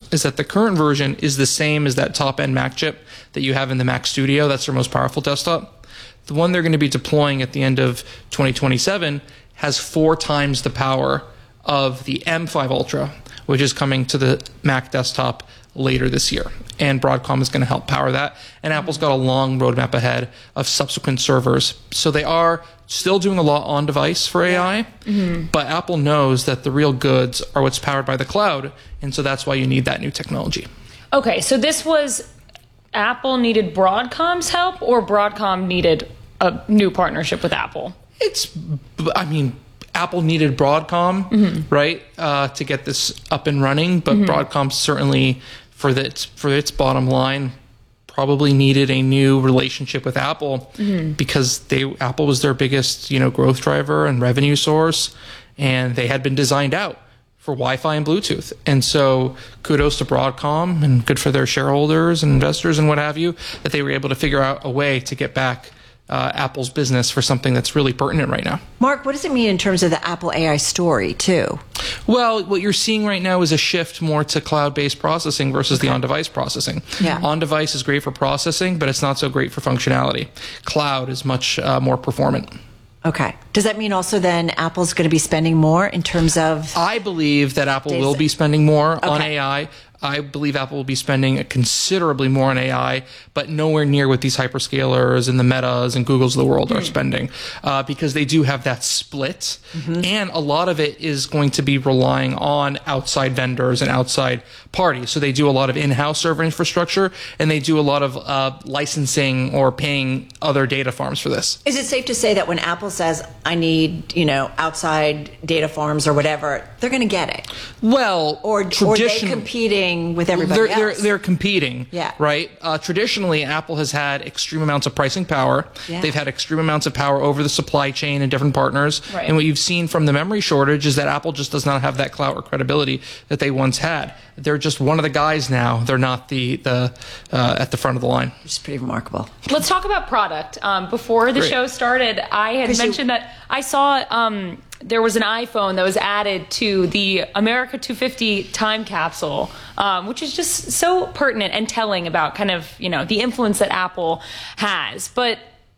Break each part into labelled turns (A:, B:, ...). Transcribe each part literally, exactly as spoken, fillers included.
A: is that the current version is the same as that top-end Mac chip that you have in the Mac Studio. That's their most powerful desktop. The one they're going to be deploying at the end of twenty twenty-seven has four times the power of the M five Ultra, which is coming to the Mac desktop later this year. And Broadcom is going to help power that. And Apple's got a long roadmap ahead of subsequent servers. So they are still doing a lot on device for A I, mm-hmm. but Apple knows that the real goods are what's powered by the cloud. And so that's why you need that new technology.
B: Okay, so this was Apple needed Broadcom's help, or Broadcom needed a new partnership with Apple?
A: It's, I mean, Apple needed Broadcom, mm-hmm. right, uh, to get this up and running, but mm-hmm. Broadcom certainly, for its for its bottom line, probably needed a new relationship with Apple mm-hmm. because they Apple was their biggest, you know, growth driver and revenue source, and they had been designed out for Wi-Fi and Bluetooth. And so kudos to Broadcom, and good for their shareholders and investors and what have you, that they were able to figure out a way to get back Uh, Apple's business for something that's really pertinent right now.
C: Mark, what does it mean in terms of the Apple A I story, too?
A: Well, what you're seeing right now is a shift more to cloud-based processing versus okay. the on-device processing.
C: Yeah.
A: On-device is great for processing, but it's not so great for functionality. Cloud is much uh, more performant.
C: Okay. Does that mean also then Apple's going to be spending more in terms of...
A: I believe that Apple will be spending more okay. on A I. I believe Apple will be spending considerably more on A I, but nowhere near what these hyperscalers and the Metas and Googles of the world are spending, uh, because they do have that split. Mm-hmm. And a lot of it is going to be relying on outside vendors and outside parties. So they do a lot of in-house server infrastructure, and they do a lot of uh, licensing or paying other data farms for this.
C: Is it safe to say that when Apple says, I need, you know, outside data farms or whatever, they're going to get it?
A: Well,
C: or, or they competing with everybody
A: they're,
C: else.
A: They're, they're competing,
C: yeah.
A: right? Uh, traditionally, Apple has had extreme amounts of pricing power.
C: Yeah.
A: They've had extreme amounts of power over the supply chain and different partners.
B: Right.
A: And what you've seen from the memory shortage is that Apple just does not have that clout or credibility that they once had. They're just one of the guys now. They're not the, the uh, at the front of the line.
C: Which is pretty remarkable.
B: Let's talk about product. Um, before the
A: Great.
B: show started, I had mentioned you- that I saw... Um, there was an iPhone that was added to the America two fifty time capsule, um, which is just so pertinent and telling about kind of, you know, the influence that Apple has. But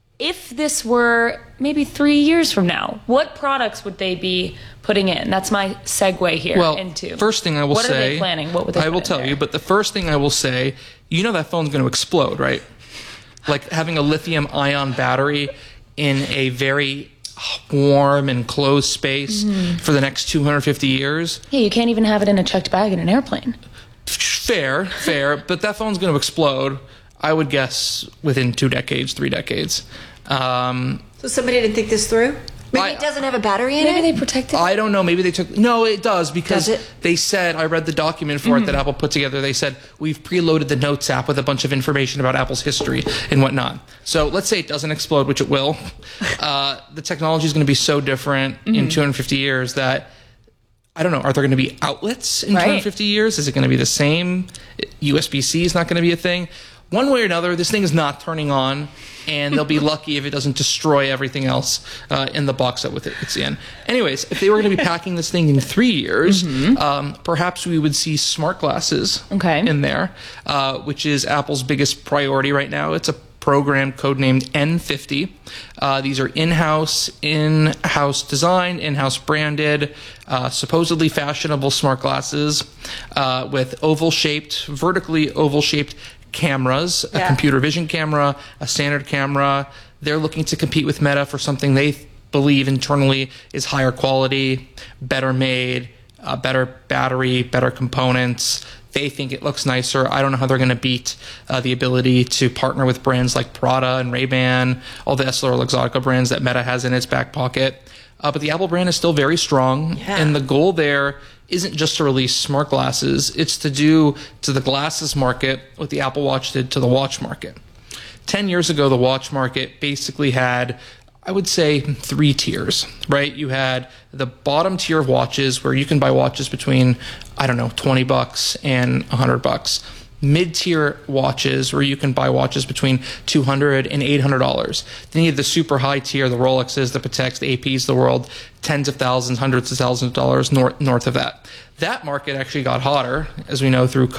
B: if this were maybe three years from now, what products would they be putting in? That's my segue here
A: well,
B: into.
A: First thing I will
B: what
A: say.
B: What are they planning? What would they
A: I will
B: put in
A: tell
B: there?
A: you, but the first thing I will say, you know that phone's going to explode, right? Like having a lithium ion battery in a very warm and closed space mm. for the next two hundred fifty years.
B: Yeah, you can't even have it in a checked bag in an airplane.
A: Fair, fair, but that phone's going to explode, I would guess, within two decades, three decades. Um,
C: so somebody didn't think this through? Maybe
A: I,
C: it doesn't have a battery in
B: maybe
C: it?
B: Maybe they protected it?
A: I don't know. Maybe they took... No, it does, because
C: does it?
A: they said... I read the document for mm-hmm. it that Apple put together. They said, we've preloaded the Notes app with a bunch of information about Apple's history and whatnot. So let's say it doesn't explode, which it will. Uh, the technology is going to be so different mm-hmm. in two hundred fifty years that... I don't know. Are there going to be outlets in
B: right.
A: two hundred fifty years? Is it going to be the same? U S B C is not going to be a thing. One way or another, this thing is not turning on, and they'll be lucky if it doesn't destroy everything else uh, in the box that with it it's in. Anyways, if they were going to be packing this thing in three years, mm-hmm. um, perhaps we would see smart glasses
B: okay.
A: in there, uh, which is Apple's biggest priority right now. It's a program codenamed N fifty. Uh, these are in-house, in-house designed, in-house branded, uh, supposedly fashionable smart glasses uh, with oval-shaped, vertically oval-shaped cameras,
C: yeah.
A: a computer vision camera, a standard camera. They're looking to compete with Meta for something they th- believe internally is higher quality, better made, uh, better battery, better components. They think it looks nicer. I don't know how they're going to beat uh, the ability to partner with brands like Prada and Ray-Ban, all the EssilorLuxottica brands that Meta has in its back pocket. Uh, but the Apple brand is still very strong,
C: yeah.
A: and the goal there isn't just to release smart glasses. It's to do to the glasses market what the Apple Watch did to the watch market. Ten years ago, the watch market basically had, I would say, three tiers, right? You had the bottom tier of watches where you can buy watches between, I don't know, twenty bucks and one hundred bucks. Mid-tier watches where you can buy watches between two hundred and eight hundred dollars. Then you have the super high tier, the Rolexes, the Pateks, the A Ps of the world, tens of thousands, hundreds of thousands of dollars north, north of that. That market actually got hotter, as we know, through